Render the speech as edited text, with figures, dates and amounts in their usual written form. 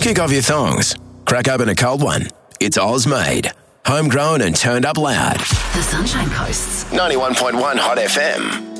Kick off your thongs. Crack open a cold one. It's Oz made. Homegrown and turned up loud. The Sunshine Coast's 91.1 Hot FM.